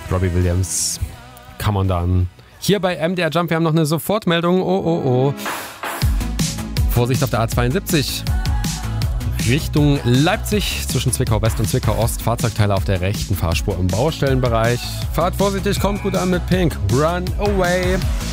Robbie Williams. Come on down. Hier bei MDR Jump, wir haben noch eine Sofortmeldung. Oh. Vorsicht auf der A72. Richtung Leipzig zwischen Zwickau West und Zwickau Ost. Fahrzeugteile auf der rechten Fahrspur im Baustellenbereich. Fahrt vorsichtig, kommt gut an mit Pink. Run away.